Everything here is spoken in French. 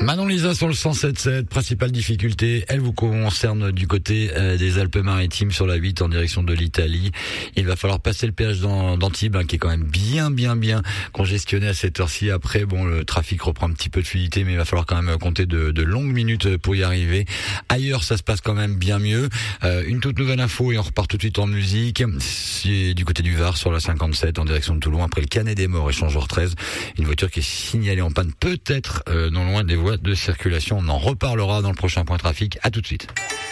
Manon Lisa sur le 107.7, principale difficulté, elle vous concerne du côté des Alpes-Maritimes sur la 8 en direction de l'Italie. Il va falloir passer le péage d'Antibes, qui est quand même bien congestionné à cette heure-ci. Après, bon, le trafic reprend un petit peu de fluidité, mais il va falloir quand même compter de longues minutes pour y arriver. Ailleurs, ça se passe quand même bien mieux. Une toute nouvelle info et on repart tout de suite en musique. C'est du côté du Var sur la 57 en direction de Toulon après le Canet des Morts échangeur 13. Une voiture qui est signalée en panne peut-être non loin des voies de circulation. On en reparlera dans le prochain point trafic. À tout de suite.